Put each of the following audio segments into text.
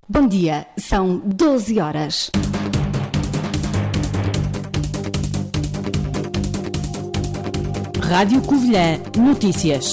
Bom dia, são 12 horas. Rádio Covilhã Notícias.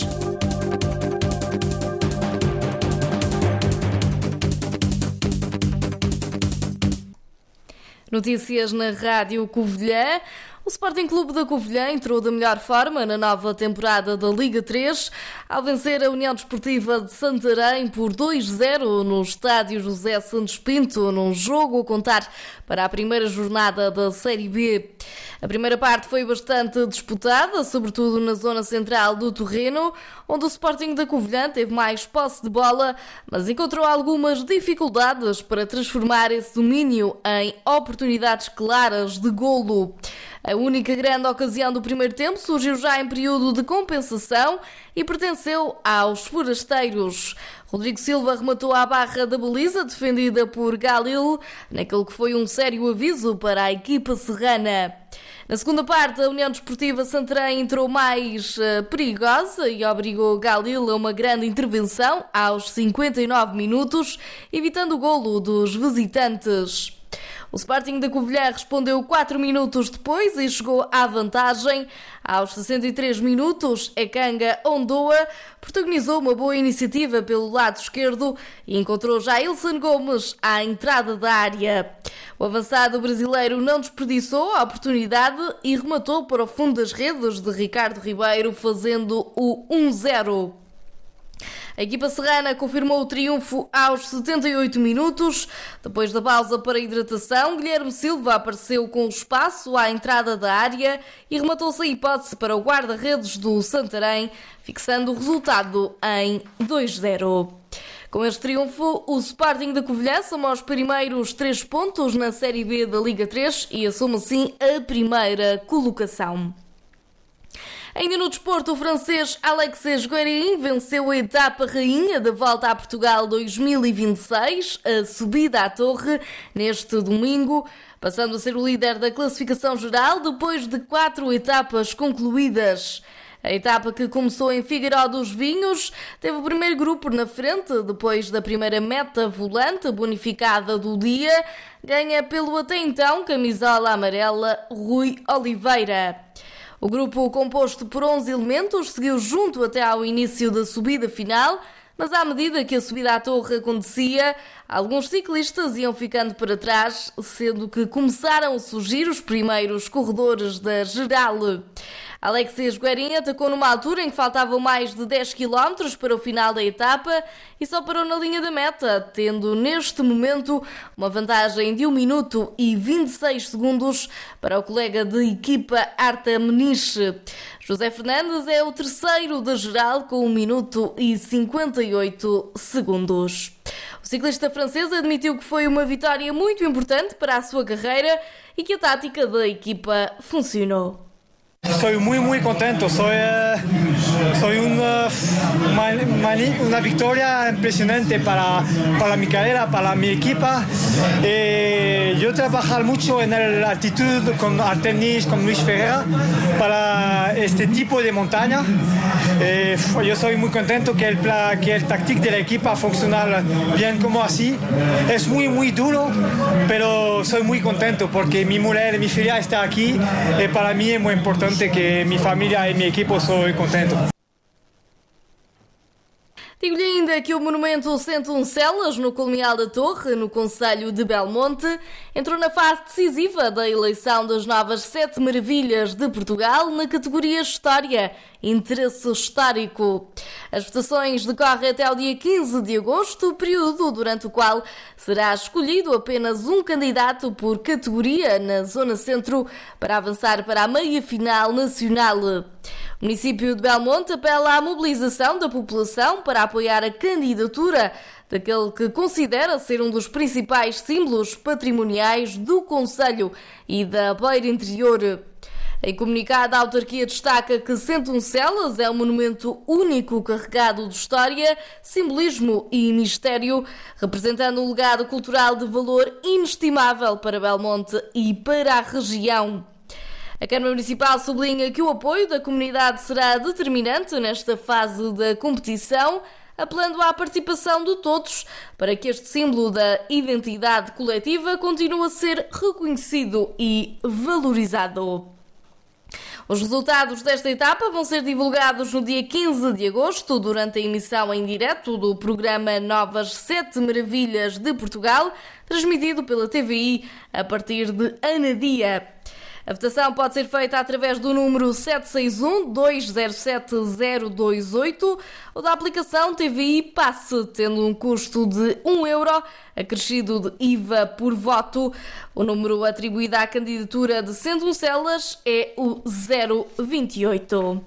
Notícias na Rádio Covilhã. O Sporting Clube da Covilhã entrou da melhor forma na nova temporada da Liga 3 ao vencer a União Desportiva de Santarém por 2-0 no estádio José Santos Pinto, num jogo a contar para a primeira jornada da Série B. A primeira parte foi bastante disputada, sobretudo na zona central do terreno, onde o Sporting da Covilhã teve mais posse de bola, mas encontrou algumas dificuldades para transformar esse domínio em oportunidades claras de golo. A única grande ocasião do primeiro tempo surgiu já em período de compensação e pertenceu aos forasteiros. Rodrigo Silva rematou à barra da baliza, defendida por Galil, naquele que foi um sério aviso para a equipa serrana. Na segunda parte, a União Desportiva Santarém entrou mais perigosa e obrigou Galil a uma grande intervenção aos 59 minutos, evitando o golo dos visitantes. O Sporting da Covilhã respondeu 4 minutos depois e chegou à vantagem. Aos 63 minutos, Ekanga Ondoa protagonizou uma boa iniciativa pelo lado esquerdo e encontrou já Ilson Gomes à entrada da área. O avançado brasileiro não desperdiçou a oportunidade e rematou para o fundo das redes de Ricardo Ribeiro, fazendo o 1-0. A equipa serrana confirmou o triunfo aos 78 minutos. Depois da pausa para hidratação, Guilherme Silva apareceu com espaço à entrada da área e rematou-se a hipótese para o guarda-redes do Santarém, fixando o resultado em 2-0. Com este triunfo, o Sporting da Covilhã soma os primeiros 3 pontos na Série B da Liga 3 e assume assim a primeira colocação. Ainda no desporto, o francês Alexis Guérin venceu a etapa rainha da Volta a Portugal 2026, a subida à Torre, neste domingo, passando a ser o líder da classificação geral depois de 4 etapas concluídas. A etapa, que começou em Figueiró dos Vinhos, teve o primeiro grupo na frente, depois da primeira meta volante bonificada do dia, ganha pelo até então camisola amarela Rui Oliveira. O grupo, composto por 11 elementos, seguiu junto até ao início da subida final, mas à medida que a subida à torre acontecia, alguns ciclistas iam ficando para trás, sendo que começaram a surgir os primeiros corredores da geral. Alexis Guérin atacou numa altura em que faltavam mais de 10 km para o final da etapa e só parou na linha da meta, tendo neste momento uma vantagem de 1 minuto e 26 segundos para o colega de equipa Arta Meniche. José Fernandes é o terceiro da geral com 1 minuto e 58 segundos. O ciclista francês admitiu que foi uma vitória muito importante para a sua carreira e que a tática da equipa funcionou. Soy muy contento, soy una victoria impresionante para mi carrera, para mi equipa. Yo trabajar mucho en la altitud con Artemis, con Luis Ferreira, para este tipo de montaña. Yo soy muy contento que el táctico de la equipa funciona bien como así. Es muy duro, pero soy muy contento porque mi mujer y mi familia está aquí y para mí es muy importante que mi família e meu equipo sou contente. Digo-lhe ainda que o monumento Sentoncelas, no Colmeal da Torre, no concelho de Belmonte, entrou na fase decisiva da eleição das novas 7 maravilhas de Portugal na categoria História, Interesse Histórico. As votações decorrem até ao dia 15 de agosto, período durante o qual será escolhido apenas um candidato por categoria na Zona Centro para avançar para a meia-final nacional. O município de Belmonte apela à mobilização da população para apoiar a candidatura daquele que considera ser um dos principais símbolos patrimoniais do concelho e da Beira Interior. Em comunicado, a autarquia destaca que Sentoncelas é um monumento único carregado de história, simbolismo e mistério, representando um legado cultural de valor inestimável para Belmonte e para a região. A Câmara Municipal sublinha que o apoio da comunidade será determinante nesta fase da competição, apelando à participação de todos para que este símbolo da identidade coletiva continue a ser reconhecido e valorizado. Os resultados desta etapa vão ser divulgados no dia 15 de agosto, durante a emissão em direto do programa Novas 7 Maravilhas de Portugal, transmitido pela TVI a partir de Anadia. A votação pode ser feita através do número 761-207-028 ou da aplicação TVI Passe, tendo um custo de €1, acrescido de IVA por voto. O número atribuído à candidatura de Centoncelas é o 028.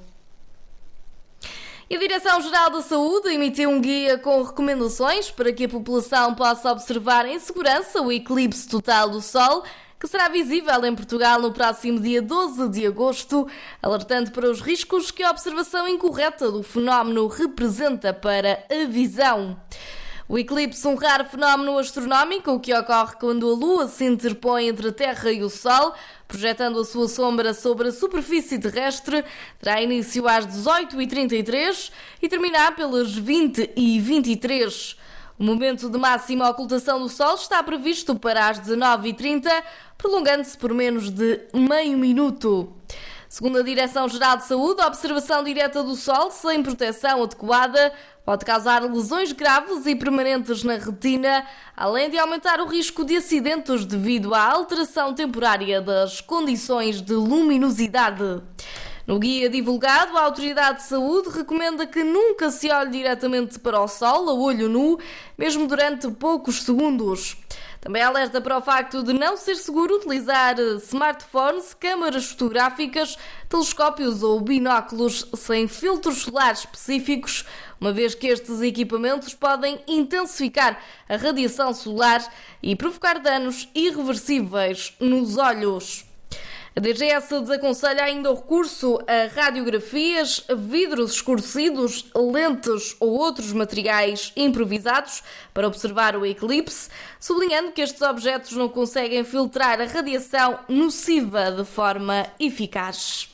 E a Direção-Geral da Saúde emitiu um guia com recomendações para que a população possa observar em segurança o eclipse total do Sol, que será visível em Portugal no próximo dia 12 de agosto, alertando para os riscos que a observação incorreta do fenómeno representa para a visão. O eclipse, um raro fenómeno astronómico que ocorre quando a Lua se interpõe entre a Terra e o Sol, projetando a sua sombra sobre a superfície terrestre, terá início às 18h33 e terminará pelas 20h23. O momento de máxima ocultação do Sol está previsto para as 19h30, prolongando-se por menos de meio minuto. Segundo a Direção-Geral de Saúde, a observação direta do Sol sem proteção adequada pode causar lesões graves e permanentes na retina, além de aumentar o risco de acidentes devido à alteração temporária das condições de luminosidade. No guia divulgado, a Autoridade de Saúde recomenda que nunca se olhe diretamente para o Sol a olho nu, mesmo durante poucos segundos. Também alerta para o facto de não ser seguro utilizar smartphones, câmaras fotográficas, telescópios ou binóculos sem filtros solares específicos, uma vez que estes equipamentos podem intensificar a radiação solar e provocar danos irreversíveis nos olhos. A DGS desaconselha ainda o recurso a radiografias, vidros escurecidos, lentes ou outros materiais improvisados para observar o eclipse, sublinhando que estes objetos não conseguem filtrar a radiação nociva de forma eficaz.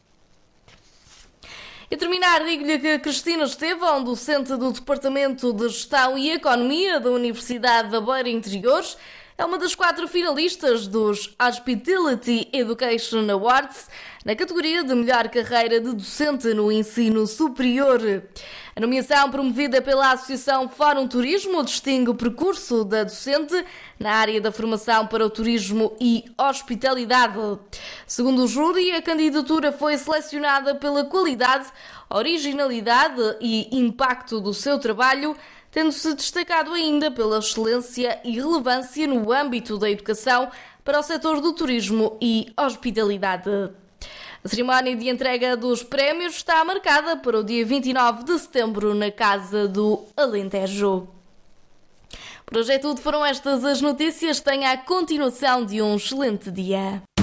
E terminar, digo-lhe que Cristina Estevão, docente do Departamento de Gestão e Economia da Universidade da Beira Interior, é uma das 4 finalistas dos Hospitality Education Awards na categoria de melhor carreira de docente no ensino superior. A nomeação, promovida pela Associação Fórum Turismo, distingue o percurso da docente na área da formação para o turismo e hospitalidade. Segundo o júri, a candidatura foi selecionada pela qualidade, originalidade e impacto do seu trabalho, tendo-se destacado ainda pela excelência e relevância no âmbito da educação para o setor do turismo e hospitalidade. A cerimónia de entrega dos prémios está marcada para o dia 29 de setembro na Casa do Alentejo. Por hoje é tudo, foram estas as notícias. Tenha a continuação de um excelente dia.